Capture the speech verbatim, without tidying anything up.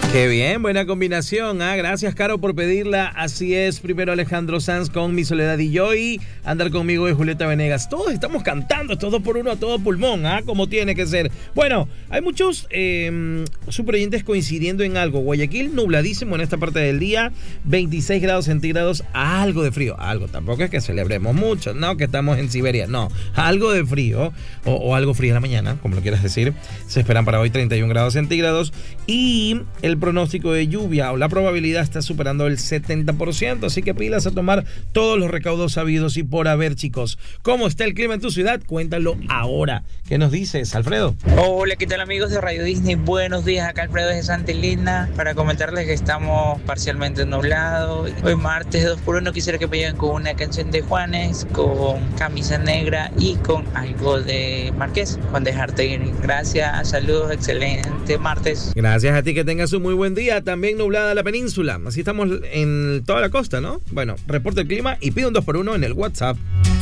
Qué bien, buena combinación. ¿Ah? Gracias, Caro, por pedirla. Así es, primero Alejandro Sanz con Mi Soledad y yo, y Andar Conmigo de Julieta Venegas. Todos estamos cantando, estos dos por uno a todo pulmón, ¿ah? Como tiene que ser. Bueno, hay muchos eh, superoyentes coincidiendo en algo. Guayaquil, nubladísimo en esta parte del día, veintiséis grados centígrados, algo de frío. Algo, tampoco es que celebremos mucho, no, que estamos en Siberia, no. Algo de frío, o, o algo frío en la mañana, como lo quieras decir. Se esperan para hoy treinta y un grados centígrados, y el pronóstico de lluvia o la probabilidad está superando el setenta por ciento, así que pilas a tomar todos los recaudos sabidos y por haber, chicos. ¿Cómo está el clima en tu ciudad? Cuéntalo ahora. ¿Qué nos dices, Alfredo? Hola, ¿qué tal, amigos de Radio Disney? Buenos días, acá Alfredo de Santa Elena, para comentarles que estamos parcialmente nublados. Hoy martes dos por uno quisiera que me lleguen con una canción de Juanes, con Camisa Negra y con algo de Marqués, con Dejarte Ir. Gracias, saludos, excelente martes. Gracias a ti, que tengas un muy buen día. También nublada la península, así estamos en toda la costa, ¿no? Bueno, reporte el clima y pide un dos por uno en el WhatsApp.